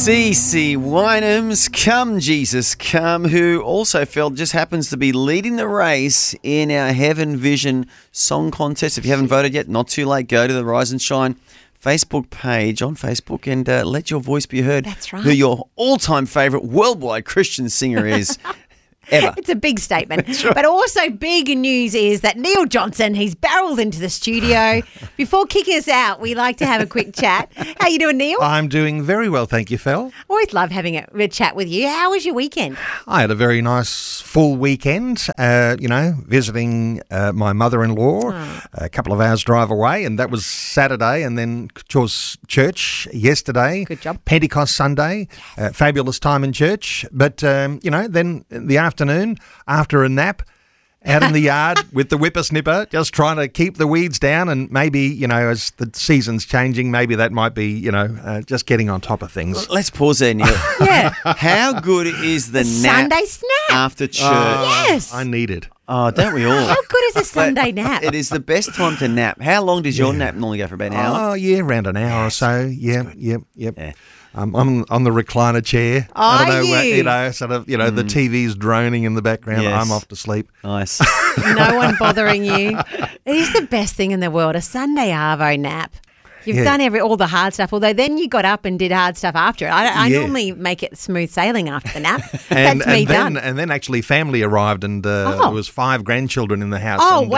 CeCe Winans, Come Jesus Come, who also just happens to be leading the race in our Heaven Vision Song Contest. If you haven't voted yet, not too late. Go to the Rise and Shine Facebook page on Facebook and let your voice be heard. That's right. Who your all-time favourite worldwide Christian singer is. Ever. It's a big statement. Right. But also big news is that Neil Johnson, he's barreled into the studio. Before kicking us out, we like to have a quick chat. How you doing, Neil? I'm doing very well, thank you, Phil. Always love having a chat with you. How was your weekend? I had a very nice full weekend, visiting my mother-in-law a couple of hours drive away, and that was Saturday, and then church yesterday. Good job. Pentecost Sunday, fabulous time in church. But, then the afternoon, after a nap, out in the yard with the whippersnipper, just trying to keep the weeds down, and maybe, as the season's changing, maybe that might be, just getting on top of things. Let's pause there, Neil. Yeah. How good is the nap Sunday snap after church? Yes. I need it. Oh, don't we all? How good is a Sunday nap? It is the best time to nap. How long does your nap normally go for? About an hour? Oh, yeah, around an hour or so. Yep. Yeah. I'm on the recliner chair. Are I don't know, you? the TV's droning in the background. Yes. I'm off to sleep. Nice. No one bothering you. It is the best thing in the world, a Sunday arvo nap. You've done all the hard stuff, although then you got up and did hard stuff after it. I normally make it smooth sailing after the nap. That's me done. And then actually family arrived, and there was 5 grandchildren in the house. Oh, and,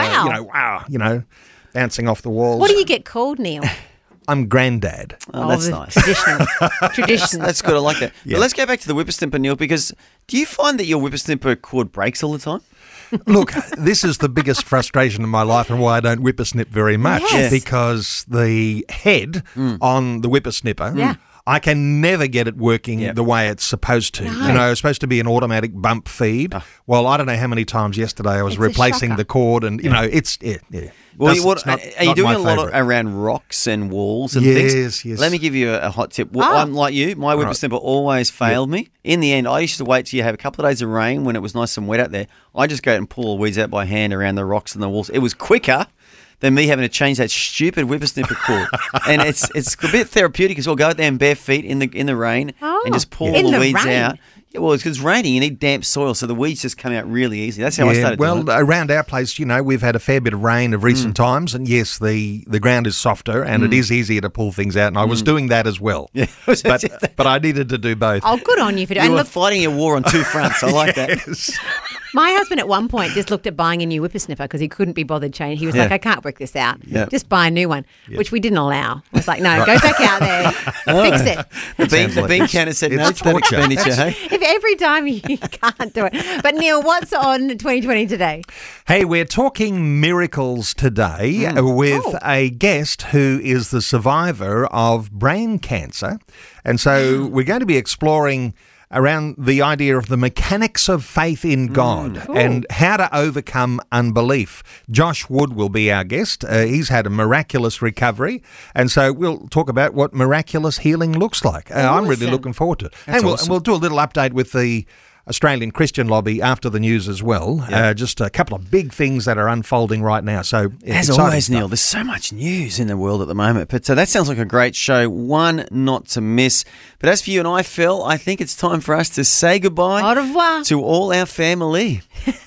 wow. Bouncing off the walls. What do you get called, Neil? I'm granddad. Oh, that's nice. Traditional. That's good. I like that. Yeah. But let's go back to the whippersnipper, Neil, because do you find that your whippersnipper cord breaks all the time? Look, this is the biggest frustration in my life, and why I don't whippersnip very much. Yes. Because the head on the whippersnipper, I can never get it working the way it's supposed to. No. It's supposed to be an automatic bump feed. Well, I don't know how many times yesterday I was It's a replacing shocker. the cord, and it's Well, It's not are you doing my a lot favourite. around rocks and walls and things? Yes. Let me give you a hot tip. Well, I'm like you. My whippersnipper always failed me. In the end, I used to wait till you have a couple of days of rain when it was nice and wet out there. I just go out and pull the weeds out by hand around the rocks and the walls. It was quicker than me having to change that stupid whippersnipper cord. And it's a bit therapeutic as well. Go out there in bare feet in the rain and just pull In all the the weeds rain? out. Yeah, well, it's because it's raining. You need damp soil, so the weeds just come out really easy. That's how I started doing it. Around our place, we've had a fair bit of rain of recent times, and yes, the ground is softer, and it is easier to pull things out, and I was doing that as well. Yeah. But I needed to do both. Oh, good on you for doing You it. were And look, fighting a war on two fronts. I like that. Yes. my husband at one point just looked at buying a new whippersnipper because he couldn't be bothered changing. He was like, I can't work this out. Yeah. Just buy a new one, which we didn't allow. I was like, no, go back out there, fix it. The bean counter said no It's to that torture. expenditure, hey? If every time you can't do it. But Neil, what's on 2020 today? Hey, we're talking miracles today with a guest who is the survivor of brain cancer. And so we're going to be exploring around the idea of the mechanics of faith in God and how to overcome unbelief. Josh Wood will be our guest. He's had a miraculous recovery, and so we'll talk about what miraculous healing looks like. I'm really Awesome. looking forward to it. And we'll do a little update with the Australian Christian Lobby after the news as well. Just a couple of big things that are unfolding right now. So As exciting always, stuff. Neil, there's so much news in the world at the moment. But that sounds like a great show, one not to miss. But as for you and I, Phil, I think it's time for us to say goodbye Au revoir. to all our family.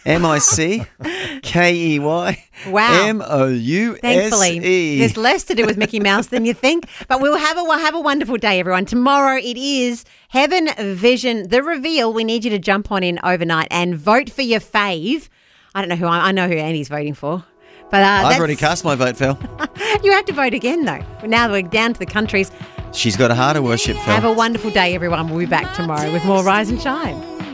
MICKEY. Wow. MOUSE. Thankfully, there's less to do with Mickey Mouse than you think. But we'll have a wonderful day, everyone. Tomorrow it is Heaven Vision, the reveal. We need you to jump on in overnight and vote for your fave. I don't know who I know who Andy's voting for. But I've already cast my vote, Phil. You have to vote again, though. Now we're down to the countries. She's got a heart of worship, Phil. Have a wonderful day, everyone. We'll be back tomorrow with more Rise and Shine.